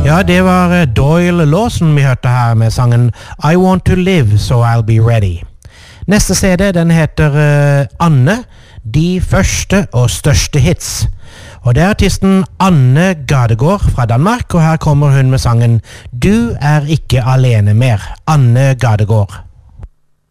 Ja, det var Doyle Lawson vi hørte her med sangen I Want to Live, So I'll Be Ready. Neste CD, den heter Anne, de første og største hits. Og det er artisten Anne Gadegård fra Danmark, og her kommer hun med sangen Du er ikke alene mer. Anne Gadegård.